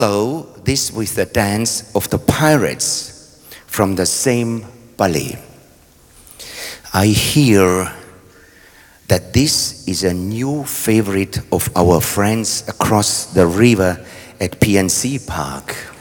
Follow this with the dance of the pirates from the same ballet. I hear that this is a new favorite of our friends across the river at PNC Park.